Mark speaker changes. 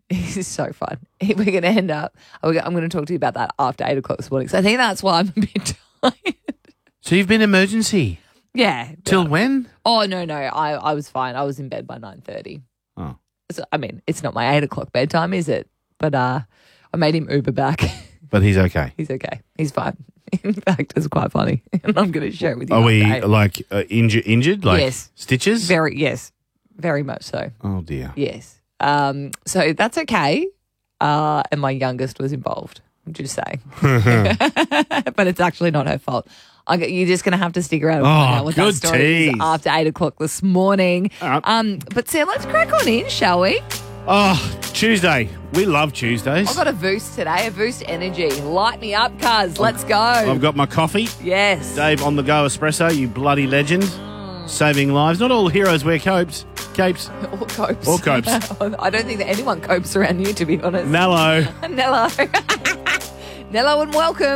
Speaker 1: He's so fun. We're going to end up, I'm going to talk to you about that after 8 o'clock this morning. So I think that's why I'm a bit tired.
Speaker 2: So you've been emergency?
Speaker 1: Yeah.
Speaker 2: Till when?
Speaker 1: Oh, no. I was fine. I was in bed by 9:30.
Speaker 2: Oh.
Speaker 1: So, I mean, it's not my 8 o'clock bedtime, is it? But I made him Uber back.
Speaker 2: But he's okay.
Speaker 1: He's okay. He's fine. In fact, it's quite funny. And I'm going to share it with you.
Speaker 2: Are we
Speaker 1: after 8.
Speaker 2: like injured? Like
Speaker 1: Yes.
Speaker 2: stitches?
Speaker 1: Yes. Very much so.
Speaker 2: Oh, dear.
Speaker 1: Yes. So that's okay. And my youngest was involved. I'm just saying. But it's actually not her fault. You're just going to have to stick around and find out what that
Speaker 2: good
Speaker 1: story is
Speaker 2: tease.
Speaker 1: after 8 o'clock this morning. But Sam, let's crack on in, shall we?
Speaker 2: Oh, Tuesday. We love Tuesdays.
Speaker 1: I've got a boost today, a boost energy. Light me up, cuz. Let's go.
Speaker 2: I've got my coffee.
Speaker 1: Yes.
Speaker 2: Dave on the go espresso, you bloody legend. Saving lives. Not all heroes wear capes.
Speaker 1: Or copes.
Speaker 2: Or copes.
Speaker 1: I don't think that anyone copes around you, to be honest.
Speaker 2: Nello.
Speaker 1: Nello. Nello and welcome.